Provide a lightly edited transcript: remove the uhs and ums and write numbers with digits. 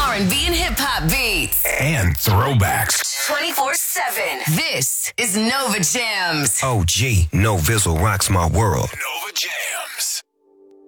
R&B and hip hop beats. And throwbacks. 24/7. This is Nova Jams. OG, No Vizzle rocks my world.